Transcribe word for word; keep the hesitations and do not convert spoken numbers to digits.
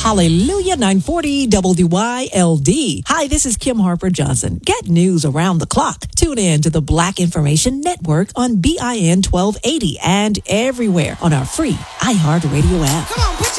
Hallelujah, nine forty W Y L D. Hi, this is Kim Harper Johnson. Get news around the clock. Tune in to the Black Information Network on B I N twelve eighty and everywhere on our free iHeartRadio app. Come on, put your